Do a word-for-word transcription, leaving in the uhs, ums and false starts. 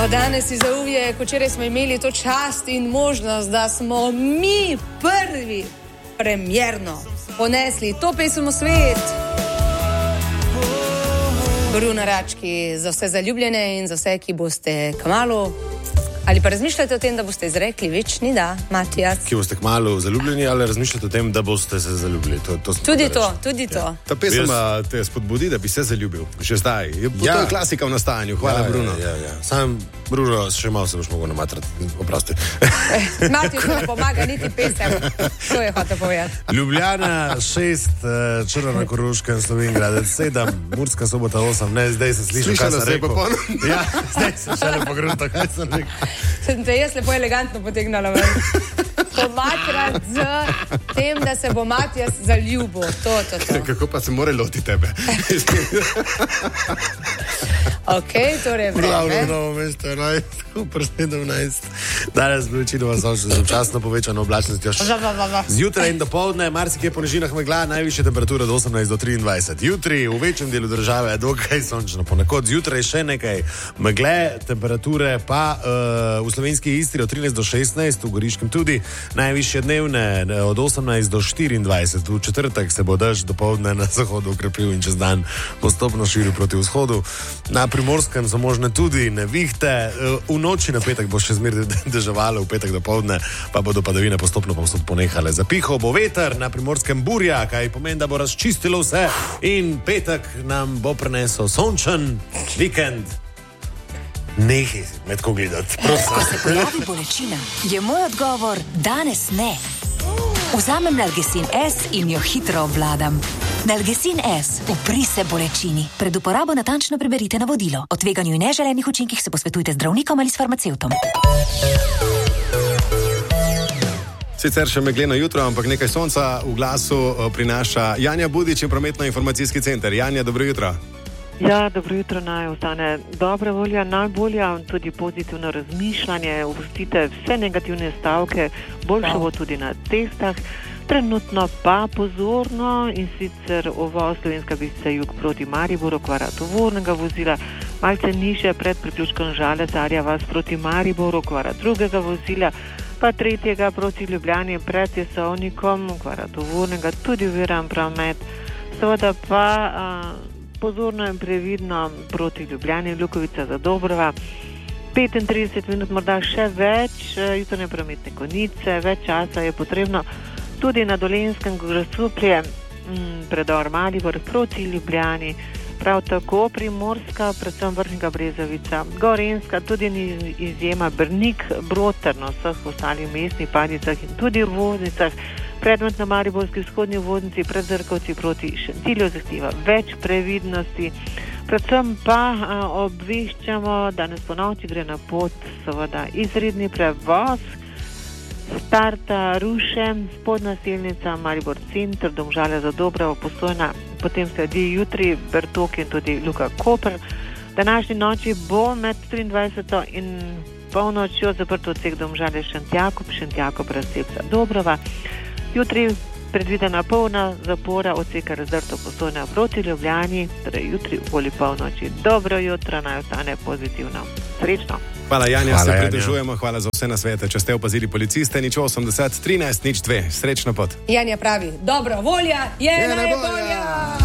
Danes iz Auvije, včeraj smo imeli to čast in možnost, da smo mi prvi premierno ponesli to pesem v svet. Bruno Rački, za vse zaljubljene in za vse, ki boste kmalu. Ali pa razmišljate o tem, da boste izrekli večni da, Matijas? Ki boste kmalu zaljubljeni, ali razmišljate o tem, da boste se zaljubili? To, to tudi to, tudi to. Ja. Ta pesem Jaz... te spodbudi, da bi se zaljubil. Še zdaj. Ja. To je klasika v nastajanju. Hvala, ja, Bruno. Ja, ja, ja. Sam, Bruno, še malo se boš mogel namatrati. Oprosti. Eh, Matiju ne pomaga niti pesem. To je hotel povedati. Ljubljana šest, Črna na Koroškem, Slovenjgrad sedem, Murska Sobota osem. Ne, zdaj se sliši, kaj sem rekel. Ja, zdaj sem šele pogruntal, kaj sem rekel. Sem te jaz lepo elegantno potegnala ven. Pomatrat z tem, da se bo Matijas zaljubil. To, to, to. Kako pa se more loti tebe? Ok, torej vreme. Glavno novo mesto, enajst, super sedemnajst. Danes bi večinoma sončno z občasno povečano oblačnostjo. Zjutraj in dopoldne, marsikje po nižinah megla, najvišja temperatura do osemnajst do triindvajset. Jutri v večjem delu države je dokaj sončno. Ponekod zjutraj še nekaj megle, temperature pa uh, v slovenski Istri od trinajst do šestnajst, v Goriškem tudi. Najvišje dnevne od osemnajst do štiriindvajset. V četrtek se bo dež dopoldne na zahodu ukrepil in čez dan postopno širil proti vzhodu. Na Primorskem so možne tudi nevihte. V noči na petek bo še zmeraj deževalo, v petek dopoldne pa bodo padavine postopno povsod ponehale. Zapihal bo veter, na Primorskem burja, kaj pomeni, da bo razčistilo vse in petek nam bo prinesel sončen vikend. Nehaj med ko gledati. Ko se pojavi bolečina, je moj odgovor danes ne. Vzamem Nalgecin S in jo hitro obvladam. Nalgecin S, upri se bolečini. Pred uporabo natančno preberite navodilo. O tveganju in neželenih učinkih se posvetujte z zdravnikom ali s farmacevtom. Sicer še megleno jutro, ampak nekaj sonca v glasu prinaša Janja Budič in Prometno-informacijski center. Janja, dobro jutro. Ja, dobro jutro, naj ostane dobra volja, najbolja, tudi pozitivno razmišljanje, uvstite vse negativne stavke, boljše bo tudi na cestah. Trenutno pa pozorno in sicer uvoz Slovenska Bistrica jug proti Mariboru, kvara tovornega vozila, malce nižje pred priključkom Žale, Zarja vas proti Mariboru, kvara drugega vozila, pa tretjega proti Ljubljani pred Jesovnikom, kvara tovornega, tudi oviran promet, seveda pa a, pozorno in previdno proti Ljubljani, Lukovica za Dobrova, petintrideset minut, morda še več, jutranje prometne konice, več časa je potrebno tudi na Dolenjskem, Grosuplje, predor Maribor proti Ljubljani, prav tako Primorska, predvsem Vrhnjega Brezovica, Gorenjska, tudi ni izjema Brnik, Brod ter na vseh ostalih mestnih padicah in tudi v voznicah. Predmet na Mariborski vzhodni voznici pred Zrkovci proti Šentilju zahteva več previdnosti. Predvsem pa a, obveščamo, da nas po noči gre na pot seveda izredni prevoz. Starta Ruše, spodnja selnica Maribor center, Domžale za Dobravo, Postojna, potem sledi jutri Bertok in tudi Luka Koper. Današnji noči bo med triindvajseto in polnočjo zaprto odsek Domžale Šentjakov, Šentjakov Razcepca Dobrova. Jutri predvidena polna zapora odseka Razdrto Postojna proti Ljubljani, torej jutri okoli polnoči. Dobro jutro, naj ostane pozitivno. Srečno. Hvala, Janja, hvala, se pridružujemo, hvala za vse nasvete. Če ste opazili policiste, nič osemdeset, trinajst, nič dve. Srečno pot. Janja pravi, dobra volja je, je najbolja.